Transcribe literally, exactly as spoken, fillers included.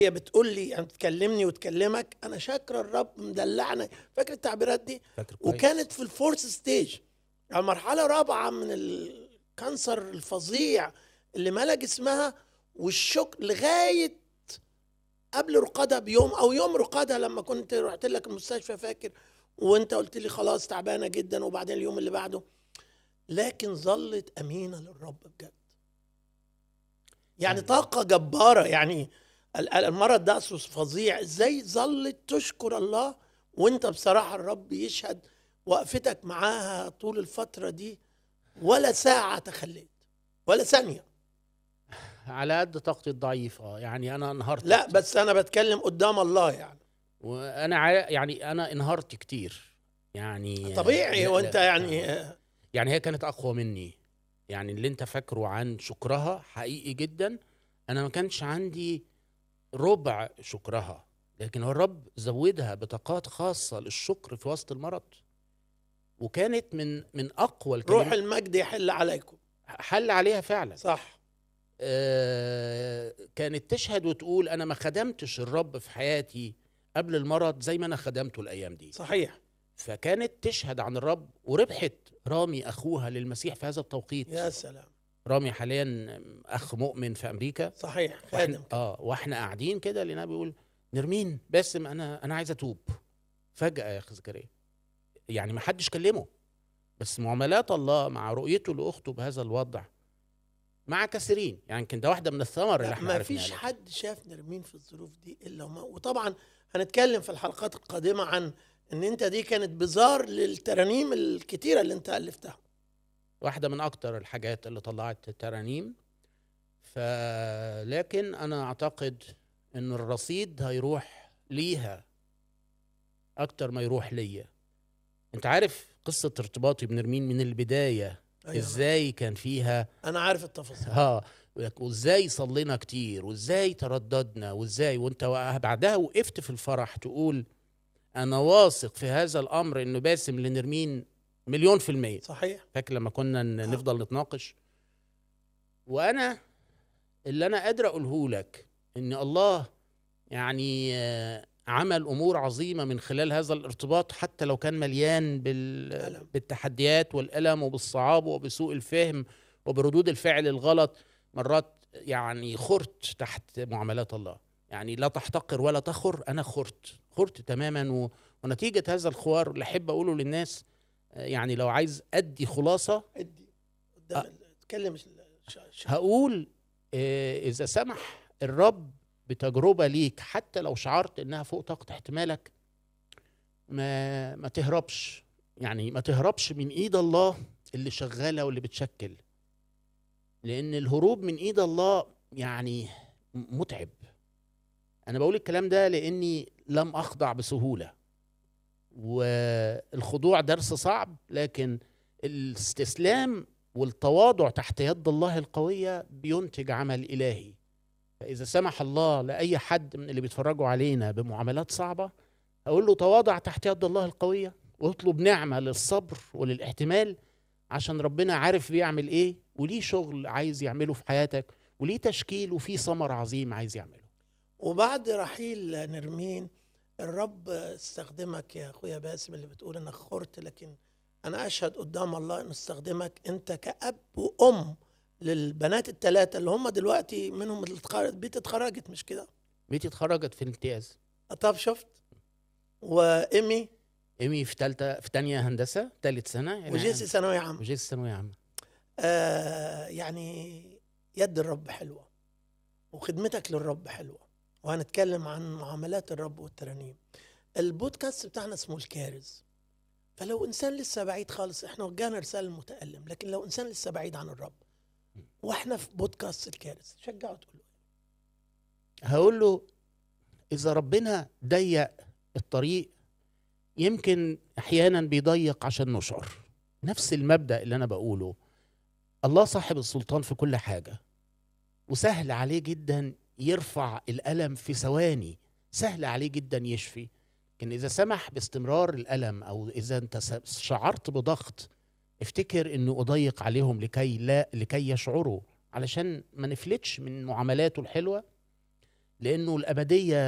هي بتقول لي يعني تكلمني وتكلمك انا شاكره الرب مدلعنا، فاكر التعبيرات دي؟ فاكر كويس. وكانت في الفورث ستيج، يعني مرحله رابعه من الكانسر الفظيع اللي ملا جسمها، والشكر لغايه قبل رقادها بيوم او يوم رقادها لما كنت رحت لك المستشفى، فاكر؟ وانت قلت لي خلاص تعبانه جدا، وبعدين اليوم اللي بعده، لكن ظلت امينه للرب بجد. يعني طاقه جباره، يعني ال- ال- المرض ده أصله فظيع، ازاي ظلت تشكر الله؟ وانت بصراحه الرب يشهد وقفتك معاها طول الفتره دي، ولا ساعه تخليت ولا ثانيه. على قد طاقتي الضعيفة، يعني أنا انهارت لا كتير. بس انا بتكلم قدام الله يعني. وأنا عا- يعني أنا انهارت كتير، يعني طبيعي، لا وانت لا يعني آه. يعني هي كانت أقوى مني. يعني اللي أنت فاكره عن شكرها حقيقي جدا. أنا ما كانش عندي ربع شكرها، لكن هو الرب زودها بطاقات خاصة للشكر في وسط المرض، وكانت من من أقوى روح الكلمات. المجد يحل عليكم. حل عليها فعلا. صح. آه، كانت تشهد وتقول أنا ما خدمتش الرب في حياتي قبل المرض زي ما أنا خدمته الأيام دي. صحيح. فكانت تشهد عن الرب، وربحت رامي أخوها للمسيح في هذا التوقيت. يا سلام. رامي حاليا أخ مؤمن في أمريكا. صحيح، واحنا خادم كده. اه واحنا قاعدين كده لقيناه بيقول نرمين باسم انا انا عايز اتوب. فجأة يا اخي زكريا، يعني ما حدش كلمه، بس معاملات الله مع رؤيته لاخته بهذا الوضع مع كثيرين. يعني يمكن ده واحده من الثمر اللي لا احنا ما عرفناها. فيش لكن حد شاف نرمين في الظروف دي الا وما، وطبعا هنتكلم في الحلقات القادمه عن ان انت دي كانت بزار للترانيم الكتيره اللي انت الفتها. واحده من اكتر الحاجات اللي طلعت ترانيم. فلكن انا اعتقد ان الرصيد هيروح ليها اكتر ما يروح ليا. انت عارف قصه ارتباطي بنرمين من البدايه. أيوة. ازاي كان فيها انا عارف التفاصيل. ها، وازاي صلينا كتير، وازاي ترددنا، وازاي وانت بعدها وقفت في الفرح تقول انا واثق في هذا الامر انه باسم لنرمين مليون في المية. صحيح. فاكر لما كنا نفضل نتناقش؟ وانا اللي انا قادر اقوله لك ان الله يعني عمل امور عظيمة من خلال هذا الارتباط، حتى لو كان مليان بال... بالتحديات والألم وبالصعاب وبسوء الفهم وبردود الفعل الغلط. مرات يعني خرت تحت معاملات الله. يعني لا تحتقر ولا تخر، انا خرت خرت تماما و... ونتيجة هذا الخوار اللي احب اقوله للناس، يعني لو عايز ادي خلاصة ادي قدام اتكلم. هقول اذا سمح الرب بتجربة ليك حتى لو شعرت انها فوق طاقة احتمالك، ما ما تهربش. يعني ما تهربش من ايد الله اللي شغالة واللي بتشكل، لان الهروب من ايد الله يعني متعب. انا بقول الكلام ده لاني لم اخضع بسهولة، والخضوع درس صعب، لكن الاستسلام والتواضع تحت يد الله القوية بينتج عمل إلهي. فإذا سمح الله لأي حد من اللي بيتفرجوا علينا بمعاملات صعبة، أقول له تواضع تحت يد الله القوية، واطلب نعمة للصبر وللاحتمال، عشان ربنا عارف بيعمل إيه، وليه شغل عايز يعمله في حياتك، وليه تشكيل، وفيه ثمر عظيم عايز يعمله. وبعد رحيل نرمين الرب استخدمك يا أخويا باسم، اللي بتقول أنا خرت، لكن أنا أشهد قدام الله أنه استخدمك أنت كأب وأم للبنات الثلاثة اللي هم دلوقتي منهم بيت اتخرجت، مش كده؟ بيتي اتخرجت في الامتياز. طب شفت؟ وإيمي إيمي في تالتة في تانية هندسة ثالث سنة يعني، وجيسي ثانوية عامة. وجيسي ثانوية عامة. آه يعني يد الرب حلوة وخدمتك للرب حلوة، وهنتكلم عن معاملات الرب والترانيم. البودكاست بتاعنا اسمه الكارز، فلو إنسان لسه بعيد خالص، احنا وجهنا رسالة المتألم، لكن لو إنسان لسه بعيد عن الرب واحنا في بودكاست الكارز، شجعه تقول له. هقول له إذا ربنا ضيق الطريق، يمكن أحيانا بيضيق عشان نشعر. نفس المبدأ اللي أنا بقوله، الله صاحب السلطان في كل حاجة، وسهل عليه جدا يرفع الألم في ثواني، سهل عليه جدا يشفي. لكن إذا سمح باستمرار الألم، أو إذا أنت شعرت بضغط، افتكر إنه أضيق عليهم لكي لا لكي يشعروا، علشان ما نفلتش من معاملاته الحلوة. لانه الابديه